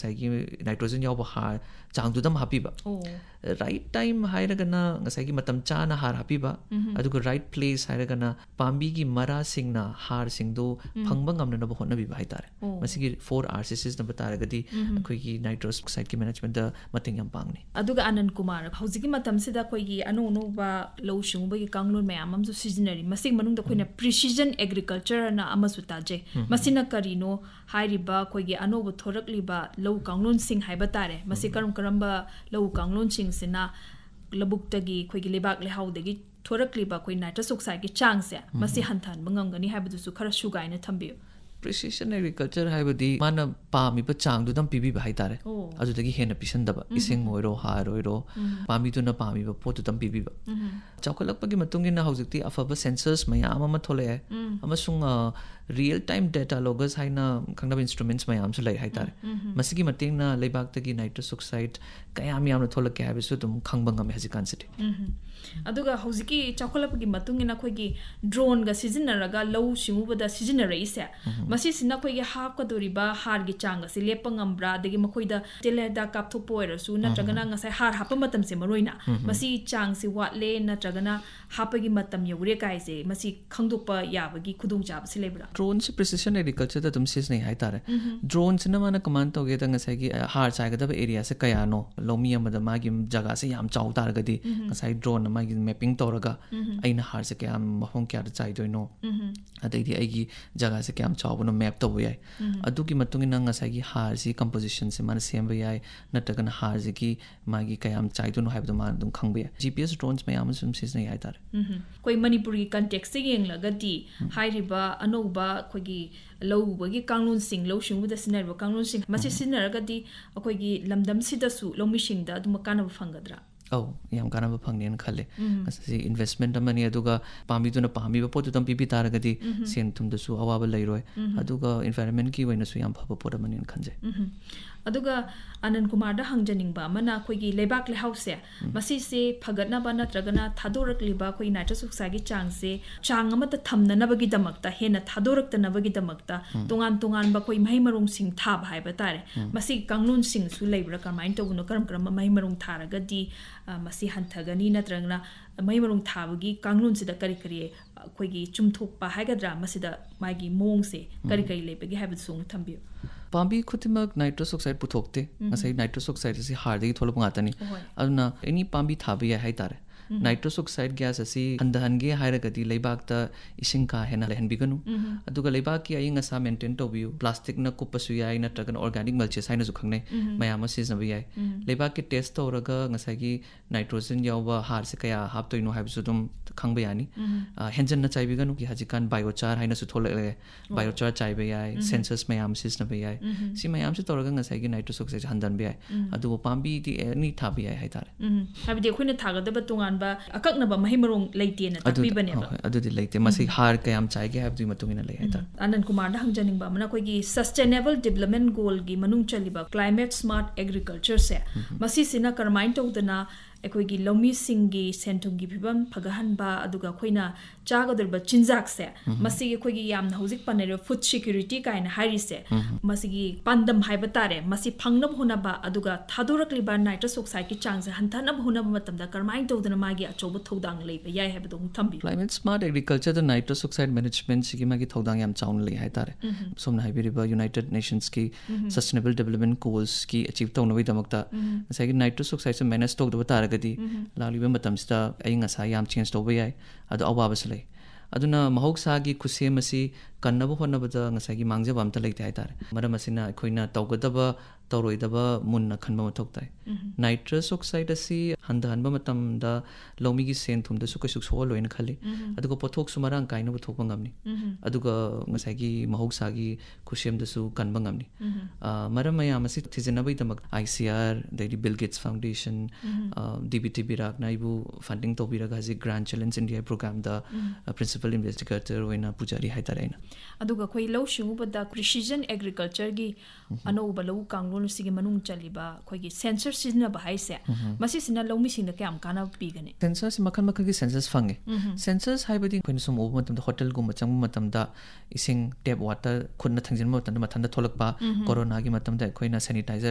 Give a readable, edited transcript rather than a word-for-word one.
ꯉꯁꯥꯏꯒꯤ ꯅꯥꯏꯇ꯭ꯔꯣꯖꯦꯟ ꯌꯥꯎꯕ ꯍꯥꯔ ꯆꯥꯡꯗꯨꯗꯝ ꯍꯥꯞꯄꯤꯕ ꯔꯥꯏꯠ ꯇꯥꯏꯝ ꯍꯥꯏꯔꯒꯅ ꯉꯁꯥꯏꯒꯤ ꯃꯇꯝ ꯆꯥꯅ ꯍꯥꯔ ꯍꯥꯞꯄꯤꯕ ꯑꯗꯨꯒ ꯔꯥꯏꯠ ꯄ꯭लेस ꯍꯥꯏꯔꯒꯅ ꯄꯥꯝꯕꯤꯒꯤ ꯃꯔꯥꯁꯤꯡꯅ ꯍꯥꯔꯁꯤꯡꯗꯣ ꯐꯪꯕ ꯉꯝꯅꯅꯕ ꯍꯣꯠꯅꯕꯤꯕ ꯍꯥꯏꯇꯥꯔꯦ ꯃꯁꯤꯒꯤ 4 R's सिस्टम ꯇꯥꯔꯒꯗꯤ ꯑꯩꯈꯣꯏꯒꯤ ꯅꯥꯏꯇ꯭ꯔꯣꯁ ꯑꯣꯛꯁꯥꯏꯗꯀꯤ ꯃꯦꯅꯦꯖꯃꯦꯟꯇ ꯃꯇꯦꯡ ꯌꯥꯝ ꯄꯥꯡꯅꯤ ꯑꯗꯨꯒ ꯑꯅꯟ ꯀꯨꯃꯥꯔ ꯍꯧꯖꯤꯛꯀꯤ ꯃꯇꯝꯁꯤꯗ ꯑꯩꯈꯣꯏꯒꯤ ꯑꯅꯧ ꯑꯅꯧꯕ ꯂꯧꯎ ꯁꯤꯡꯎꯕꯒꯤ ꯀꯥꯡꯂꯣꯟ ꯃꯌꯥꯝ ꯑꯃꯁꯨ ꯁꯤꯖꯤꯟꯅꯔꯤ ꯃꯁꯤꯒꯤ ꯃꯅꯨꯡꯗ ꯑꯩꯈꯣꯏꯅ ꯄ꯭ꯔꯤꯁꯤꯖꯟ ꯑꯦꯒ꯭ꯔꯤꯀꯜꯆꯔꯅ ꯑꯃꯁꯨ ꯇꯥꯖꯩ ꯃꯁꯤꯅ ꯀꯔꯤꯅꯣ ꯍꯥꯏꯔꯤꯕ ꯑꯩꯈꯣꯏꯒꯤ ꯑꯅꯧꯕ ꯊꯣꯔꯛꯂꯤꯕ ꯂꯧ ꯀꯥꯡꯂꯣꯟꯁꯤꯡ ꯍꯥꯏꯕ ꯇꯥꯔꯦ ꯃꯁꯤ ꯀꯔꯝꯕ ꯂꯧ ꯀꯥꯡꯂꯣꯟꯁꯤꯡꯁꯤꯅ ꯂꯧꯕꯨꯛꯇꯒꯤ ꯑꯩꯈꯣꯏꯒꯤ ꯂꯩꯕꯥꯛ ꯂꯩꯍꯥꯎꯗꯒꯤ ꯊꯣꯔꯛꯂꯤꯕ ꯑꯩꯈꯣꯏ ꯅꯥꯏꯇ꯭ꯔꯁ ꯑꯣꯛꯁꯥꯏꯗꯀꯤ ꯆꯥꯡꯁꯦ ꯃꯁꯤ ꯍꯟꯊꯍꯟꯕ ꯉꯝꯒꯅꯤ ꯍꯥꯏꯕꯗꯨꯁꯨ ꯈꯔ ꯁꯨꯒꯥꯏꯅ ꯊꯝꯕꯤꯌꯨ ꯄ꯭ꯔꯤꯁꯤꯖꯟ ꯑꯦꯒ꯭ꯔꯤꯀꯜꯆꯔ ꯍꯥꯏꯕꯗꯤ ꯃꯥꯅ ꯄꯥꯝꯃꯤꯕ ꯆꯥꯡꯗꯨꯗꯪ ꯄꯤꯕꯤꯕ ꯍꯥꯏꯇꯥꯔꯦ ꯑꯗꯨꯗꯒꯤ ꯍꯦꯟꯅ ꯄꯤꯁꯟꯗꯕ ꯏꯁꯤꯡ ꯑꯣꯏꯔꯣ ꯍꯥꯔ ꯑꯣꯏꯔꯣ ꯄꯥꯝꯕꯤꯗꯨꯅ ꯄꯥꯝꯃꯤꯕ ꯄꯣꯠꯇꯨꯗꯪ ꯄꯤꯕꯤꯕ ꯆꯥꯎꯈꯠꯂꯛꯄꯒꯤ ꯃꯇꯨꯡ ꯏꯟꯅ ꯍꯧꯖꯤꯛꯇꯤ ꯑꯐꯕ ꯁꯦꯟꯁꯁ ꯃꯌꯥꯝ ꯑꯃ ꯊꯣꯛꯂꯛꯑꯦ ꯑꯃꯁꯨꯡ ꯔꯤꯌꯦꯜ ꯇꯥꯏꯝ ꯗꯦꯇꯥ ꯂꯣꯒꯁ ꯍꯥꯏꯅ ꯈꯪꯅꯕ ꯏꯟꯁꯇ꯭ꯔꯨꯃꯦꯟꯠꯁ ꯃꯌꯥꯝꯁꯨ ꯂꯩ ꯍꯥꯏꯇꯥꯔꯦ ꯃꯁꯤꯒꯤ ꯃꯇꯦꯡꯅ ꯂꯩꯕꯥꯛꯇꯒꯤ ꯅꯥꯏꯇ꯭ꯔꯁ ꯑꯣꯛꯁꯥꯏꯗ ꯀꯌꯥꯝ ꯌꯥꯝꯅ ꯊꯣꯛꯂꯛꯀꯦ ꯍꯥꯏꯕꯁꯨ ꯑꯗꯨꯝ ꯈꯪꯕ ꯉꯝꯃꯦ ꯍꯧꯖꯤꯛꯀꯥꯟꯁꯤꯗꯤ ꯑꯗꯨꯒ ꯍꯧꯖꯤꯛꯀꯤ ꯆꯥꯎꯈꯠꯂꯛꯄꯒꯤ ꯃꯇꯨꯡ ꯏꯟꯅ ꯑꯩꯈꯣꯏꯒꯤ ꯗ꯭ꯔꯣꯟꯒ ꯁꯤꯖꯤꯟꯅꯔꯒ ꯂꯧꯎ ꯁꯤꯡꯎꯕꯗ ꯁꯤꯖꯤꯟꯅꯔꯛꯏꯁꯦ ꯃꯁꯤꯁꯤꯅ ꯑꯩꯈꯣꯏꯒꯤ ꯍꯥꯞꯀꯗꯧꯔꯤꯕ ꯍꯥꯔꯒꯤ ꯆꯥꯡ ꯑꯁꯤ ꯂꯦꯞꯄ ꯉꯝꯕ꯭ꯔꯥ ꯑꯗꯒꯤ ꯃꯈꯣꯏꯗ ꯇꯤꯜ ꯍꯤꯗꯥꯛ ꯀꯥꯞꯊꯣꯛꯄ ꯑꯣꯏꯔꯁꯨ ꯅꯠꯇ꯭ꯔꯒꯅ ꯉꯁꯥꯏ ꯍꯥꯔ ꯍꯥꯞꯄ ꯃꯇꯝꯁꯦ ꯃꯔꯨꯑꯣꯏꯅ ꯃꯁꯤ ꯆꯥꯡꯁꯤ ꯋꯥꯠꯂꯦ ꯅꯠꯇ꯭ꯔꯒꯅ ꯍꯥꯞꯄꯒꯤ ꯃꯇꯝ ꯌꯧꯔꯦ ꯀꯥꯏꯁꯦ ꯃꯁꯤ ꯈꯪꯗꯣꯛꯄ ꯌꯥꯕꯒꯤ ꯈꯨꯗꯣꯡꯆꯥꯕꯁꯤ ꯂꯩꯕ꯭ꯔꯥ ꯗ꯭ꯔꯣꯟꯁꯤ ꯄ꯭ꯔꯤꯁꯤꯖꯟ ꯑꯦꯒ꯭ꯔꯤꯀꯜꯆꯔꯗ ꯑꯗꯨꯝ ꯁꯤꯖꯤꯟꯅꯩ ꯍꯥꯏꯇꯥꯔꯦ ꯗ꯭ꯔꯣꯟꯁꯤꯅ ꯃꯥꯅ ꯀꯃꯥꯏꯅ ꯇꯧꯒꯦꯗ ꯉꯁꯥꯏꯒꯤ ꯍꯥꯔ ꯆꯥꯏꯒꯗꯕ ꯑꯦꯔꯤꯌꯥꯁꯦ ꯀꯌꯥꯅꯣ ꯂꯧꯃꯤ ꯑꯃꯗ ꯃꯥꯒꯤ ꯖꯒꯥꯁꯦ ꯌꯥꯝ ꯆꯥꯎ ꯇꯥꯔꯒꯗꯤ ꯉꯁꯥꯏ ꯗ꯭ꯔꯣꯟꯅ ꯃꯥꯒꯤ ꯃꯦꯞꯄꯤꯡ ꯇꯧꯔꯒ ꯑꯩꯅ ꯍꯥꯔꯁꯦ ꯀꯌꯥꯝ ꯃꯐꯝ ꯀꯌꯥꯗ ꯆꯥꯏꯗꯣꯏꯅꯣ ꯑꯗꯩꯗꯤ ꯑꯩꯒꯤ ꯖꯒꯥꯁꯦ ꯀꯌꯥꯝ ꯆꯥꯎꯕꯅꯣ ꯃꯦꯞ ꯇꯧꯕ ꯌꯥꯏ ꯑꯗꯨꯒꯤ ꯃꯇꯨꯡ ꯏꯟꯅ ꯉꯁꯥꯏꯒꯤ ꯍꯥꯔꯁꯤ ꯀꯝꯄꯣꯖꯤꯁꯟꯁꯦ ꯃꯥꯅ ꯁꯦꯝꯕ ꯌꯥꯏ ꯅꯠꯇ꯭ꯔꯒꯅ ꯍꯥꯔꯁꯤꯒꯤ ꯃꯥꯒꯤ ꯀꯌꯥꯝ ꯆꯥꯏꯗꯣꯏꯅꯣ ꯍꯥꯏꯕꯗꯣ ꯃꯥꯅ ꯑꯗꯨꯝ ꯈꯪꯕ ꯌꯥꯏ GPS ꯗ꯭ꯔꯣꯟꯁ ꯃꯌꯥꯝ ꯑꯃꯁꯨ ꯑꯗꯨꯝ ꯁꯤꯖꯤꯟꯅꯩ ꯍꯥꯏꯇꯥꯔꯦ ꯑꯩꯈꯣꯏ ꯃꯅꯤꯄꯨꯔꯒꯤ ꯀꯟꯇꯦꯛꯁꯇ ꯌꯦꯡꯂꯒꯗꯤ ꯍꯥꯏꯔꯤꯕ ꯑꯅꯧꯕ ꯑꯩꯈꯣꯏꯒꯤ ꯂꯧ ꯎꯕꯒꯤ ꯀꯥꯡꯂꯣꯟꯁꯤꯡ ꯂꯧ ꯁꯤꯡꯎꯕꯗ ꯁꯤꯖꯤꯟꯅꯔꯤꯕ ꯀꯥꯡꯂꯣꯟꯁꯤꯡ ꯃꯁꯤ ꯁꯤꯖꯤꯟꯅꯔꯒꯗꯤ ꯑꯩꯈꯣꯏꯒꯤ ꯂꯝꯗꯝꯁꯤꯗꯁꯨ ꯂꯧꯃꯤꯁꯤꯡꯗ ꯑꯗꯨꯝ ꯀꯥꯟꯅꯕ ꯐꯪꯒꯗ꯭ꯔꯥ ꯑꯧ ꯌꯥꯝ ꯀꯥꯟꯅꯕ ꯐꯪꯅꯦꯅ ꯈꯜꯂꯦ ꯉꯁꯤ ꯏꯟꯚꯦꯁꯠꯃꯦꯟꯠ ꯑꯃꯅꯤ ꯑꯗꯨꯒ ꯄꯥꯝꯕꯤꯗꯨꯅ ꯄꯥꯝꯃꯤꯕ ꯄꯣꯠꯇꯨꯗꯪ ꯄꯤꯕꯤ ꯇꯥꯔꯒꯗꯤ ꯁꯦꯟ ꯊꯨꯝꯗꯁꯨ ꯑꯋꯥꯕ ꯂꯩꯔꯣꯏ ꯑꯗꯨꯒ ꯏꯟꯚꯥꯏꯔꯟꯃꯦꯟꯠꯀꯤ ꯑꯣꯏꯅꯁꯨ ꯌꯥꯝ ꯐꯕ ꯄꯣꯠ ꯑꯃꯅꯦꯅ ꯈꯟꯖꯩ ꯑꯗꯨꯒ ꯑꯅꯟ ꯀꯨꯃꯥꯔꯗ ꯍꯪꯖꯅꯤꯡꯕ ꯑꯃꯅ ꯑꯩꯈꯣꯏꯒꯤ ꯂꯩꯕꯥꯛ ꯂꯩꯍꯥꯎꯁꯦ ꯃꯁꯤꯁꯦ ꯐꯒꯠꯅꯕ ꯅꯠꯇ꯭ꯔꯒꯅ ꯊꯥꯗꯣꯔꯛꯂꯤꯕ ꯑꯩꯈꯣꯏ ꯅꯥꯏꯇ꯭ꯔꯁ ꯑꯣꯛꯁꯥꯏꯗꯀꯤ ꯆꯥꯡꯁꯦ ꯆꯥꯡ ꯑꯃꯗ ꯊꯝꯅꯅꯕꯒꯤꯗꯃꯛꯇ ꯍꯦꯟꯅ ꯊꯥꯗꯣꯔꯛꯇꯅꯕꯒꯤꯗꯃꯛꯇ ꯇꯣꯉꯥꯟ ꯇꯣꯉꯥꯟꯕ ꯑꯩꯈꯣꯏ ꯃꯍꯩ ꯃꯔꯣꯡꯁꯤꯡ ꯊꯥꯕ ꯍꯥꯏꯕ ꯇꯥꯔꯦ ꯃꯁꯤꯒꯤ ꯀꯥꯡꯂꯣꯟꯁꯤꯡꯁꯨ ꯂꯩꯕ꯭ꯔꯥ ꯀꯃꯥꯏꯅ ꯇꯧꯕꯅꯣ ꯀꯔꯝꯕ ꯃꯍꯩ ꯃꯔꯣꯡ ꯊꯥꯔꯒꯗꯤ ꯃꯁꯤ ꯍꯟꯊꯒꯅꯤ ꯅꯠꯇ꯭ꯔꯒꯅ ꯃꯍꯩ ꯃꯔꯣꯡ ꯊꯥꯕꯒꯤ ꯀꯥꯡꯂꯣꯟꯁꯤꯗ ꯀꯔꯤ ꯑꯩꯈꯣꯏꯒꯤ ꯆꯨꯝꯊꯣꯛꯄ ꯍꯥꯏꯒꯗ꯭ꯔꯥ ꯃꯁꯤꯗ ꯃꯥꯒꯤ ꯃꯑꯣꯡꯁꯦ ꯀꯔꯤ ꯂꯩꯕꯒꯦ ꯍꯥꯏꯕꯗꯨꯁꯨ ꯑꯃꯨꯛ ꯊꯝꯕꯤꯌꯨ ꯄꯥꯝꯕꯤ ꯈꯨꯗꯤꯡꯃꯛ ꯅꯥꯏꯇ꯭ꯔꯁ ꯑꯣꯛꯁꯥꯏꯗ ꯄꯨꯊꯣꯛꯇꯦ ꯉꯁꯥꯏ ꯅꯥꯏꯇ꯭ꯔꯁ ꯑꯣꯛꯁꯥꯏꯗ ꯑꯁꯤ ꯍꯥꯔꯗꯒꯤ ꯊꯣꯛꯂꯛꯄ ꯉꯥꯛꯇꯅꯤ ꯑꯗꯨꯅ ꯑꯦꯅꯤ ꯄꯥꯝꯕꯤ ꯊꯥꯕ ꯌꯥꯏ ꯍꯥꯏꯇꯥꯔꯦ ꯅꯥꯏꯇ꯭ꯔꯁ ꯑꯣꯛꯁꯥꯏꯗ ꯒ꯭ꯌꯥꯁ ꯑꯁꯤ ꯍꯟꯊꯍꯟꯒꯦ ꯍꯥꯏꯔꯒꯗꯤ ꯂꯩꯕꯥꯛꯇ ꯏꯁꯤꯡ ꯀꯥ ꯍꯦꯟꯅ ꯂꯩꯍꯟꯕꯤꯒꯅꯨ ꯑꯗꯨꯒ ꯂꯩꯕꯥꯛꯀꯤ ꯑꯏꯪ ꯑꯁꯥ ꯃꯦꯟꯇꯦꯟ ꯇꯧꯕꯤꯌꯨ ꯄ꯭ꯂꯥꯁꯇꯤꯛꯅ ꯀꯨꯞꯄꯁꯨ ꯌꯥꯏ ꯅꯠꯇ꯭ꯔꯒꯅ ꯑꯣꯔꯒꯥꯅꯤꯛ ꯃꯜꯆꯦꯁ ꯍꯥꯏꯅꯁꯨ ꯈꯪꯅꯩ ꯃꯌꯥꯝ ꯑꯃ ꯁꯤꯖꯤꯟꯅꯕ ꯌꯥꯏ ꯂꯩꯕꯥꯛꯀꯤ ꯇꯦꯁꯠ ꯇꯧꯔꯒ ꯉꯁꯥꯏꯒꯤ ꯅꯥꯏꯇ꯭ꯔꯣꯖꯦꯟ ꯌꯥꯎꯕ ꯍꯥꯔꯁꯦ ꯀꯌా ꯍꯥꯞꯇꯣꯏꯅꯣ ꯍꯥꯏꯕꯁꯨ ꯑꯗꯨꯝ ꯈꯪꯕ ꯌꯥꯅꯤ ꯍꯦꯟꯖꯟꯅ ꯆꯥꯏꯕꯤꯒꯅꯨ ꯍꯧꯖꯤꯛꯀꯥꯟ ꯕꯥꯏꯑꯣꯆꯥꯔ ꯍꯥꯏꯅꯁꯨ ꯊꯣꯛꯂꯛꯑꯦ ꯕꯥꯏꯑꯣꯆꯥꯔ ꯆꯥꯏꯕ ꯌꯥꯏ ꯁꯦꯟꯁꯁ ꯃꯌꯥꯝ ꯁꯤꯖꯤꯟꯅꯕ ꯌꯥꯏ ꯁꯤ ꯃꯌꯥꯝꯁꯤ ꯇꯧꯔꯒ ꯉꯁꯥꯏꯒꯤ ꯅꯥꯏꯇ꯭ꯔꯁ ꯑꯣꯛꯁꯥꯏꯗꯁꯦ ꯍꯟꯊꯍꯟꯕ ꯌꯥꯏ ꯑꯗꯨꯕꯨ ꯄꯥꯝꯕꯤꯗꯤ ꯑꯦꯅꯤ ꯊꯥꯕ ꯌꯥꯏ ꯍꯥꯏꯇꯥꯔꯦ ꯍꯥꯏꯕꯗꯤ ꯑꯩꯈꯣꯏꯅ ꯊꯥꯒꯗꯕ ꯇꯣꯉꯥꯟꯕ ꯑꯀꯛꯅꯕ ꯃꯍꯩ ꯃꯔꯣꯡ ꯂꯩꯇꯦꯅ ꯇꯥꯛꯄꯤꯕꯅꯦꯕ ꯑꯗꯨꯗꯤ ꯂꯩꯇꯦ ꯃꯁꯤ ꯍꯥꯔ ꯀꯌꯥꯝ ꯆꯥꯏꯒꯦ ꯍꯥꯏꯕꯗꯨꯒꯤ ꯃꯇꯨꯡ ꯏꯟꯅ ꯂꯩ ꯍꯥꯏꯇꯥꯔꯦ ꯑꯅꯟ ꯀꯨꯃꯥꯔꯗ ꯍꯪꯖꯅꯤꯡꯕ ꯑꯃꯅ ꯑꯩꯈꯣꯏꯒꯤ ꯁꯁꯇꯦꯅꯦꯕꯜ ꯗꯤꯕꯂꯞꯃꯦꯟꯠ ꯒꯣꯜꯒꯤ ꯃꯅꯨꯡ ꯆꯜꯂꯤꯕ ꯀ꯭ꯂꯥꯏꯃꯦꯠ ꯁ꯭ꯃꯥꯔꯠ ꯑꯦꯒ꯭ꯔꯤꯀꯜꯆꯔꯁꯦ ꯃꯁꯤꯁꯤꯅ ꯀꯔꯝꯍꯥꯏꯅ ꯇꯧꯗꯅ ꯑꯩꯈꯣꯏꯒꯤ ꯂꯧꯃꯤꯁꯤꯡꯒꯤ ꯁꯦꯟꯊꯨꯝꯒꯤ ꯐꯤꯕꯝ ꯐꯒꯠꯍꯟꯕ ꯑꯗꯨꯒ ꯑꯩꯈꯣꯏꯅ ꯆꯥꯒꯗꯧꯔꯤꯕ ꯆꯤꯟꯖꯥꯛꯁꯦ ꯃꯁꯤꯒꯤ ꯑꯩꯈꯣꯏꯒꯤ ꯌꯥꯝꯅ ꯍꯧꯖꯤꯛ ꯄꯟꯅꯔꯤꯕ ꯐꯨꯗ ꯁꯦꯀ꯭ꯌꯨꯔꯤꯇꯤ ꯀꯥꯏꯅ ꯍꯥꯏꯔꯤꯁꯦ ꯃꯁꯤꯒꯤ ꯄꯥꯟꯗꯝ ꯍꯥꯏꯕ ꯇꯥꯔꯦ ꯃꯁꯤ ꯐꯪꯅꯕ ꯍꯣꯠꯅꯕ ꯑꯗꯨꯒ ꯊꯥꯗꯣꯔꯛꯂꯤꯕ ꯅꯥꯏꯇ꯭ꯔꯁ ꯑꯣꯛꯁꯥꯏꯗꯀꯤ ꯆꯥꯡꯁꯦ ꯍꯟꯊꯅꯕ ꯍꯣꯠꯅꯕ ꯃꯇꯝꯗ ꯀꯔꯝꯍꯥꯏꯅ ꯇꯧꯗꯅ ꯃꯥꯒꯤ ꯑꯆꯧꯕ ꯊꯧꯗꯥꯡ ꯂꯩꯕ ꯌꯥꯏ ꯍꯥꯏꯕꯗꯣ ꯑꯃꯨꯛ ꯊꯝꯕꯤꯌꯨ ꯀ꯭ꯂꯥꯏꯃꯦꯠ ꯁ꯭ꯃꯥꯔꯠ ꯑꯦꯒ꯭ꯔꯤꯀꯜꯆꯔꯗ ꯅꯥꯏꯇ꯭ꯔꯁ ꯑꯣꯛꯁꯥꯏꯗ ꯃꯦꯅꯦꯖꯃꯦꯟꯠꯁꯤꯒꯤ ꯃꯥꯒꯤ ꯊꯧꯗꯥꯡ ꯌꯥꯝ ꯆꯥꯎꯅ ꯂꯩ ꯍꯥꯏꯇꯥꯔꯦ ꯁꯣꯝꯅ ꯍꯥꯏꯕꯤꯔꯤꯕ ꯌꯨꯅꯥꯏꯇꯦꯗ ꯅꯦꯁꯟꯁꯀꯤ ꯁꯁꯇꯦꯅꯦꯕꯜ ꯗꯦꯕꯂꯞꯃꯦꯟꯠ ꯒꯣꯜꯁꯀꯤ ꯑꯆꯤꯞ ꯇꯧꯅꯕꯒꯤꯗꯃꯛꯇ ꯉꯁꯥꯏꯒꯤ ꯅꯥꯏꯇ꯭ꯔꯁ ꯑꯣꯛꯁꯥꯏꯗꯁꯦ ꯃꯦꯅꯦꯖ ꯇꯧꯗꯕ ꯇꯥꯔꯒꯗꯤ ꯂꯥꯛꯂꯤꯕ ꯃꯇꯝꯁꯤꯗ ꯑꯏꯪ ꯑꯁꯥ ꯌꯥꯝ ꯆꯦꯟꯖ ꯇꯧꯕ ꯌꯥꯏ ꯑꯗꯣ ꯑꯋꯥꯕꯁꯨ ꯂꯩ ꯑꯗꯨꯅ ꯃꯍꯧꯁꯥꯒꯤ ꯈꯨꯠꯁꯦꯝ ꯑꯁꯤ ꯀꯟꯅꯕ ꯍꯣꯠꯅꯕꯗ ꯉꯁꯥꯏꯒꯤ ꯃꯥꯡꯖꯕ ꯑꯝꯇ ꯂꯩꯇꯦ ꯍꯥꯏꯇꯥꯔꯦ ꯃꯔꯝ ꯑꯁꯤꯅ ꯑꯩꯈꯣꯏꯅ ꯇꯧꯒꯗꯕ ꯇꯧꯔꯣꯏꯗꯕ ꯃꯨꯟꯅ ꯈꯟꯕ ꯃꯊꯧ ꯇꯥꯏ ꯅꯥꯏꯇ꯭ꯔꯁ ꯑꯣꯛꯁꯥꯏꯗ ꯑꯁꯤ ꯍꯟꯊꯍꯟꯕ ꯃꯇꯝꯗ ꯂꯧꯃꯤꯒꯤ ꯁꯦꯟ ꯊꯨꯝꯗꯁꯨ ꯀꯩꯁꯨ ꯁꯣꯛꯍꯜꯂꯣꯏꯅ ꯈꯜꯂꯤ ꯑꯗꯨꯒ ꯄꯣꯠꯊꯣꯛꯁꯨ ꯃꯔꯥꯡ ꯀꯥꯏꯅ ꯄꯨꯊꯣꯛꯄ ꯉꯝꯅꯤ ꯑꯗꯨꯒ ꯉꯁꯥꯏꯒꯤ ꯃꯍꯧꯁꯥꯒꯤ ꯈꯨꯠꯁꯦꯝꯗꯁꯨ ꯀꯟꯕ ꯉꯝꯅꯤ ꯃꯔꯝ ꯃꯌꯥꯝ ꯑꯁꯤ ꯊꯤꯖꯤꯟꯅꯕꯒꯤꯗꯃꯛ ICR ꯑꯗꯩꯗꯤ ꯕꯤꯜ ꯒꯦꯠꯁ ꯐꯥꯎꯟꯗꯦꯁꯟ DBT ꯕꯤꯔꯥꯛꯅ ꯑꯩꯕꯨ ꯐꯟꯗꯤꯡ ꯇꯧꯕꯤꯔꯒ ꯍꯧꯖꯤꯛ ꯒ꯭ꯔꯥꯟ ꯆꯦꯂꯦꯟꯖ ꯏꯟꯗꯤꯌꯥ ꯄ꯭ꯔꯣꯒ꯭ꯔꯥꯝꯗ ꯄ꯭ꯔꯤꯟꯁꯤꯄꯜ ꯏꯟꯚꯦꯁꯇꯤꯒꯦꯇꯔ ꯑꯣꯏꯅ ꯄꯨꯖꯔꯤ ꯍꯥꯏꯇꯥꯔꯦ ꯑꯩꯅ ꯑꯗꯨꯒ ꯑꯩꯈꯣꯏ ꯂꯧ ꯁꯤꯡꯎꯕꯗ ꯄ꯭ꯔꯤꯁꯤꯖꯟ ꯑꯦꯒ꯭ꯔꯤꯀꯜꯆꯔꯒꯤ ꯑꯅꯧꯕ ꯂꯧ ꯀꯥꯡꯂꯣꯟ ꯑꯁꯤꯒꯤ ꯃꯅꯨꯡ ꯆꯜꯂꯤꯕ ꯑꯩꯈꯣꯏꯒꯤ ꯁꯦꯟꯁꯔ ꯁꯤꯖꯤꯟꯅꯕ ꯍꯥꯏꯁꯦ ꯃꯁꯤꯁꯤꯅ ꯂꯧꯃꯤꯁꯤꯡꯗ ꯀꯌꯥꯝ ꯀꯥꯟꯅꯕ ꯄꯤꯒꯅꯤ ꯁꯦꯟꯁꯔꯁꯤ ꯃꯈꯜ ꯃꯈꯜꯒꯤ ꯁꯦꯟꯁꯔꯁ ꯐꯪꯉꯦ ꯁꯦꯟꯁꯔꯁ ꯍꯥꯏꯕꯗꯤ ꯑꯩꯈꯣꯏꯅ ꯁꯨꯝ ꯎꯕ ꯃꯇꯝꯗ ꯍꯣꯇꯦꯜꯒꯨꯝꯕ ꯆꯪꯕ ꯃꯇꯝꯗ ꯏꯁꯤꯡ ꯇꯦꯞ ꯋꯥꯇꯔ ꯈꯨꯠꯅ ꯊꯤꯡꯖꯤꯟꯕ ꯃꯇꯝꯗ ꯃꯊꯟꯇ ꯊꯣꯛꯂꯛꯄ ꯀꯣꯔꯣꯅꯥꯒꯤ ꯃꯇꯝꯗ ꯑꯩꯈꯣꯏꯅ ꯁꯦꯅꯤꯇꯥꯏꯖꯔ